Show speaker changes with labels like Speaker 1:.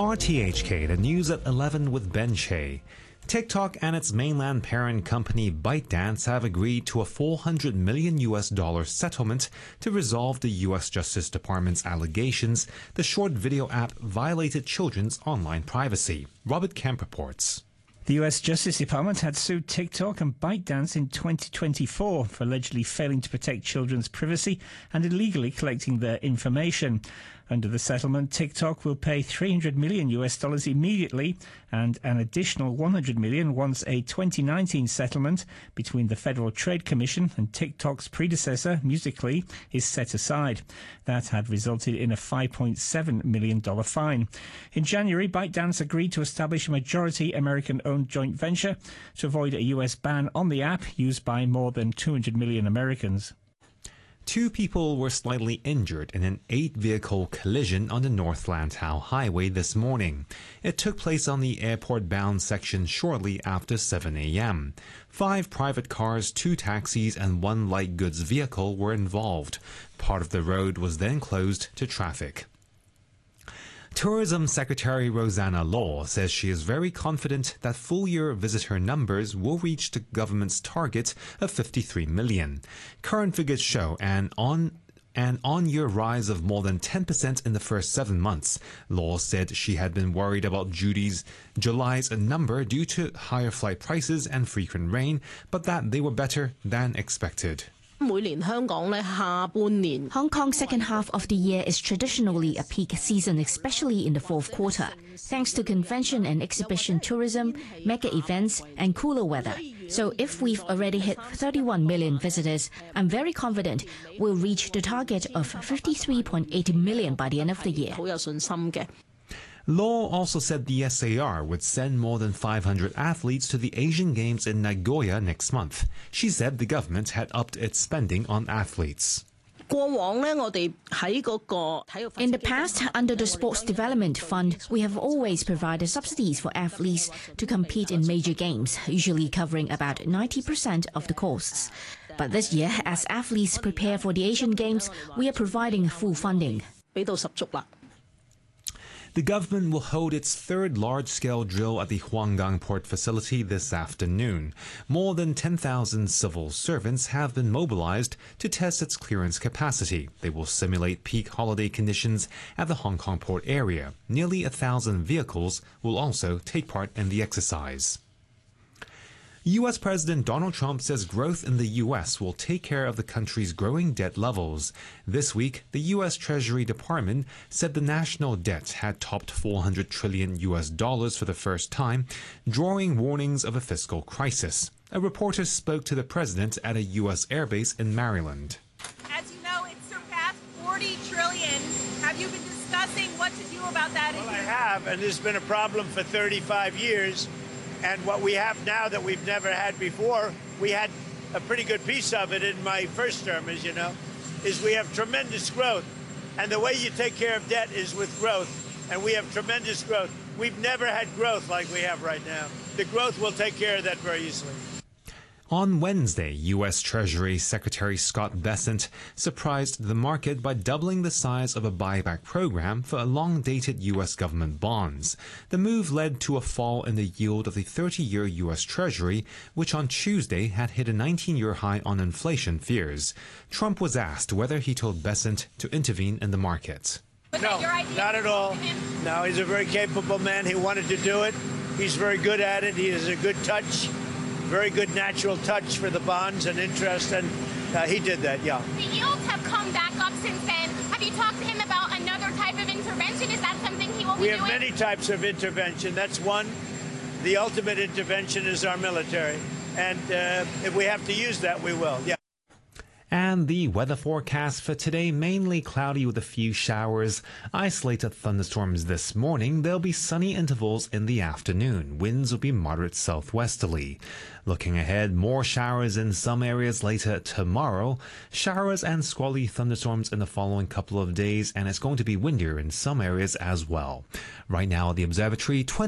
Speaker 1: RTHK, the news at 11 with Ben Che. TikTok and its mainland parent company ByteDance have agreed to a $400 million settlement to resolve the U.S. Justice Department's allegations the short video app violated children's online privacy. Robert Kemp reports.
Speaker 2: The U.S. Justice Department had sued TikTok and ByteDance in 2024 for allegedly failing to protect children's privacy and illegally collecting their information. Under the settlement, TikTok will pay $300 million immediately and an additional $100 million once a 2019 settlement between the Federal Trade Commission and TikTok's predecessor, Musical.ly, is set aside. That had resulted in a $5.7 million fine. In January, ByteDance agreed to establish a majority American-owned joint venture to avoid a U.S. ban on the app used by more than 200 million Americans.
Speaker 1: 2 people were slightly injured in an 8-vehicle collision on the North Lantau Highway this morning. It took place on the airport-bound section shortly after 7 a.m. 5 private cars, 2 taxis, and 1 light goods vehicle were involved. Part of the road was then closed to traffic. Tourism Secretary Rosanna Law says she is very confident that full-year visitor numbers will reach the government's target of 53 million. Current figures show an on-year rise of more than 10% in the first 7 months. Law said she had been worried about July's number due to higher flight prices and frequent rain, but that they were better than expected.
Speaker 3: Hong Kong's second half of the year is traditionally a peak season, especially in the fourth quarter, thanks to convention and exhibition tourism, mega events, and cooler weather. So if we've already hit 31 million visitors, I'm very confident we'll reach the target of 53.8 million by the end of the year.
Speaker 1: Law also said the SAR would send more than 500 athletes to the Asian Games in Nagoya next month. She said the government had upped its spending on athletes.
Speaker 3: In the past, under the Sports Development Fund, we have always provided subsidies for athletes to compete in major games, usually covering about 90% of the costs. But this year, as athletes prepare for the Asian Games, we are providing full funding.
Speaker 1: The government will hold its 3rd large-scale drill at the Huanggang port facility this afternoon. More than 10,000 civil servants have been mobilized to test its clearance capacity. They will simulate peak holiday conditions at the Hong Kong port area. Nearly 1,000 vehicles will also take part in the exercise. U.S. President Donald Trump says growth in the U.S. will take care of the country's growing debt levels. This week, the U.S. Treasury Department said the national debt had topped $400 trillion for the first time, drawing warnings of a fiscal crisis. A reporter spoke to the president at a U.S. airbase in Maryland.
Speaker 4: As you know, it surpassed $40 trillion. Have you been discussing what to do about that?
Speaker 5: Well, I have, and this has been a problem for 35 years. And what we have now that we've never had before, we had a pretty good piece of it in my first term, as you know, is we have tremendous growth. And the way you take care of debt is with growth. And we have tremendous growth. We've never had growth like we have right now. The growth will take care of that very easily.
Speaker 1: On Wednesday, U.S. Treasury Secretary Scott Bessent surprised the market by doubling the size of a buyback program for long-dated U.S. government bonds. The move led to a fall in the yield of the 30-year U.S. Treasury, which on Tuesday had hit a 19-year high on inflation fears. Trump was asked whether he told Bessent to intervene in the market.
Speaker 5: No, not at all. No, he's a very capable man. He wanted to do it. He's very good at it. He has a good touch. Very good natural touch for the bonds and interest, and he did that, yeah.
Speaker 4: The yields have come back up since then. Have you talked to him about another type of intervention? Is that something he will be doing?
Speaker 5: We have many types of intervention. That's one. The ultimate intervention is our military, and if we have to use that, we will, yeah.
Speaker 1: And the weather forecast for today, mainly cloudy with a few showers, isolated thunderstorms this morning. There'll be sunny intervals in the afternoon. Winds will be moderate southwesterly. Looking ahead, more showers in some areas later tomorrow. Showers and squally thunderstorms in the following couple of days, and it's going to be windier in some areas as well. Right now at the observatory,